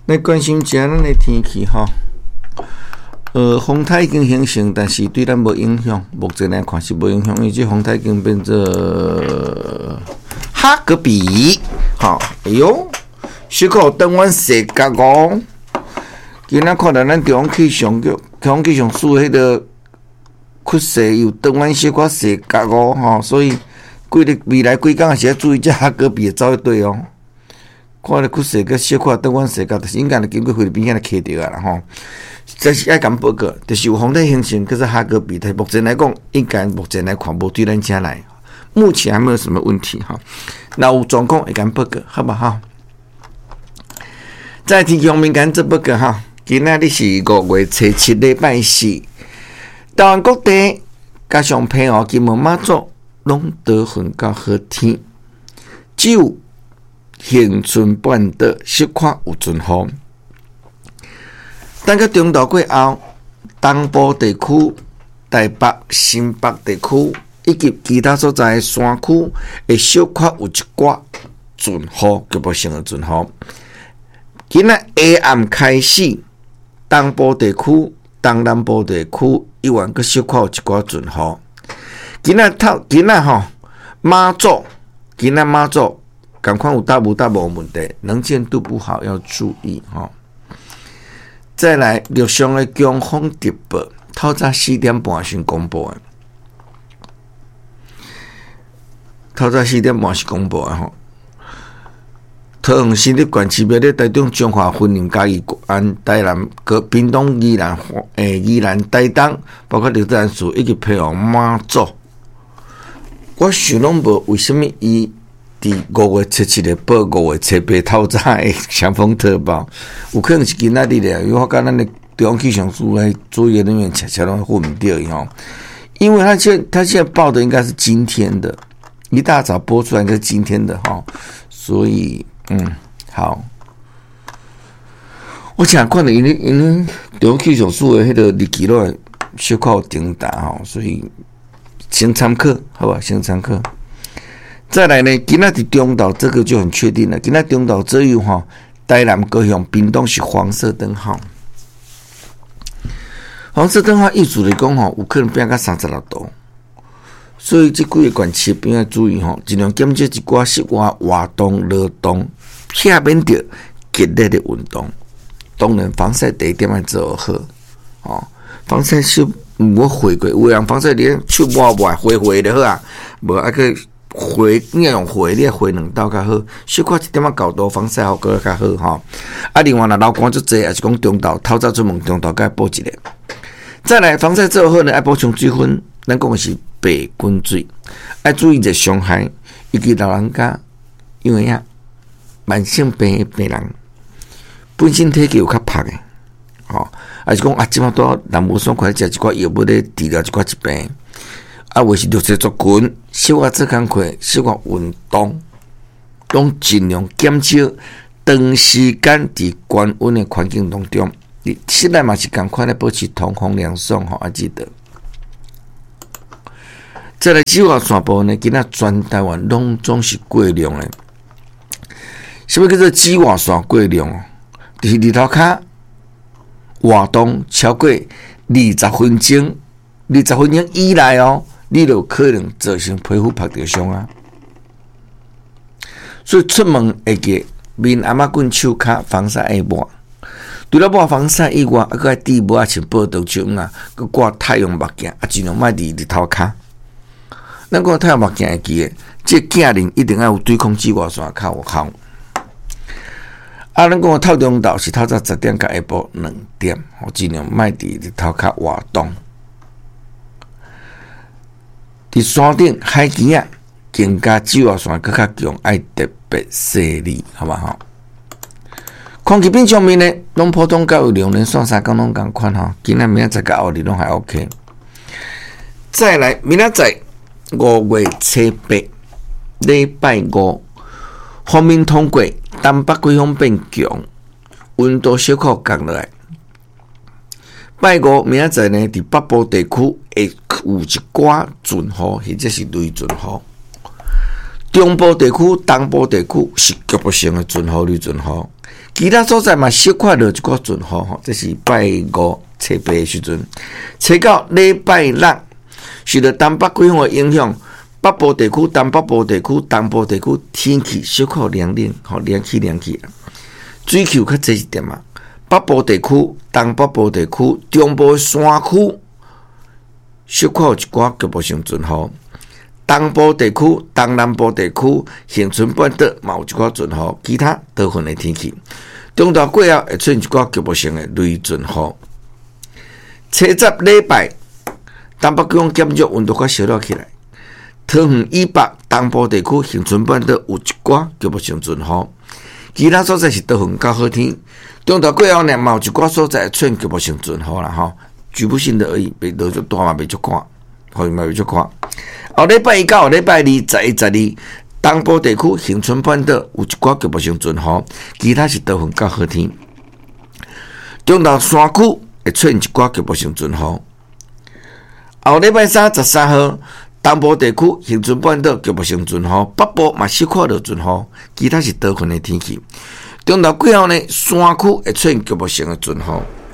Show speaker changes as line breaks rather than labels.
来关心一下咱的天气哈。风台已经形成，但是对咱无影响。目前来看是无影响，因为这风台已经变做哈格比。好，哎呦，小可等阮细角哦。今仔看到咱中央气象署迄个趋势又等阮小可细角哦，吼，所以未来几工是要注意这哈格比的走一对哦。看了趋势个小可等阮细角，就是应该来经过菲律宾遐来起着啊啦吼。这是爱讲报告，就是有风台形成，可是哈格比，目前来讲，应该目前来看无对咱遮来，目前还没有什么问题哈。那有状况会讲报告，好不好？在天气方面讲这报告哈，今仔日是5月初7礼拜4，台湾各地加上澎湖、金门、马祖拢得很到好天，只有恒春半岛小可有阵风。等到中岛过后，东部地区、台北、新北地区以及其他所在的山区，会小可有一寡阵雨，局部性的阵雨。今仔下暗开始，东部地区、东南部地区依然阁小可有一寡阵雨。今仔吼马祖，赶快有大无问题，能见度不好要注意吼。再来，陆上的强风特报，透早4点半先公布的。透早4点半是公布的吼。桃园市立管区标的台中彰化云林嘉义安台南和屏东宜兰台东，包括刘德树以及澎湖马祖。我想拢无为什么伊伫5月17日报5月7日透早的强风特报，有可能是今仔日咧，因为我甲咱的中央气象署来作业人员恰拢混唔掉伊吼，因为他现在报的应该是今天的，一大早播出来应该是今天的哈，所以好，我想看到因中央气象署的迄个日期咯，小可有顶打吼，所以先参考，好吧，先参考。再来呢，今仔伫中岛这个就很确定了。今仔中岛左右哈，台南、高雄、屏东是黄色灯号。黄色灯号意思来讲吼，有可能变到36度，所以这几个管区朋友要注意吼，尽量减少一寡室外活动、劳动，避免着激烈的运动。当然，防晒第一点要做好哦。防晒手唔好回过，有人防晒连手抹回就好啊，无爱去。你要用回，你要回2道较好，小可1点仔角度防晒效果较好吼。另外若流汗足济，也是讲中岛透早出门，中岛该补一个。再来防晒做好呢，爱补充水分，咱讲的是白滚水，爱注意热伤害，以及老人家，因为慢性病的病人本身体格有较薄的，还是讲即马都人无爽快食一寡药物咧治疗一寡疾病。为是绿色族群，小可做工课，小可运动，拢尽量减少长时间伫高温的环境当中。室内嘛是共款咧保持通风凉爽吼，记得。再来紫外线部呢，今仔全台湾拢总是过量的。什么叫做紫外线过量？就是日头骹活动超过20分钟，20分钟以内哦。你就可能造成皮肤晒着伤啊，所以出门会记面阿妈棍手骹防晒要抹，除了抹防晒以外，还要戴帽啊、穿报道镜啊，佮挂太阳目镜啊，尽量莫伫日头骹。咱讲太阳目镜会记诶，这镜龄一定要有对抗紫外线较有效。咱讲透中岛是透早10点到下晡2点，尽量莫伫日头骹活动。伫山顶海边啊，更加紫外线更较强，爱特别细腻，好吧吼？空气品上面呢，拢普通到有2连续3天拢共款吼。今仔明仔载到后日拢还 OK。再来，明仔载5月7日，礼拜5，锋面通过，东北季风变强，温度小可降落来。拜5明仔载呢，伫北部地区会有一寡阵雨，或者是雷阵雨。中部地区、东部地区是局部性的阵雨、雷阵雨。 其他所在嘛小块落一寡阵雨吼，这是拜五初八的时阵，初到礼拜六，受到东北季风的影响，北部地区、东北部地区、东部地区天气小可凉冷，吼凉起凉起，水球较济一点嘛。北部地区、东北部地区、中部山区小可有一寡局部性阵雨。东部地区、东南部地区、恒春半岛嘛有一寡阵雨，其他多云的天气。中昼过后会出现一寡局部性的雷阵雨。初十礼拜，东北季风减弱，温度较小了起来。桃园以北、东部地区、恒春半岛有一寡局部性阵雨，其他所在是多云较好天。中昼过后呢，嘛有一寡所在会出现局部性阵雨啦吼，局部性的而已，袂落足大嘛，袂足看，好嘛袂足看。后礼拜一到礼拜二11、12，东部地区、恒春半岛有一寡局部性阵雨，其他是多云较好天。中昼山区会出现一寡局部性阵雨。后礼拜三13号，东部地区、恒春半岛局部性阵雨，北部嘛小可落阵雨，其他是多云的天气。中昼过后呢，山区会出现局部性的阵雨。